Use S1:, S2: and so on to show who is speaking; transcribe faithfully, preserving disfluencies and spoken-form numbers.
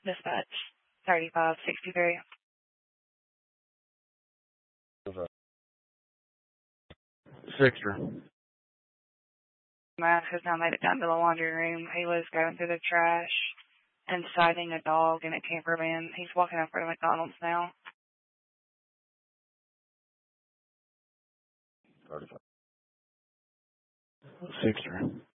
S1: Dispatch thirty-five sixty-three.
S2: Sixer.
S1: Matt has now made it down to the laundry room. He was going through the trash and sighting a dog in a camper van. He's walking up to McDonald's now.
S2: thirty-five. Sixer.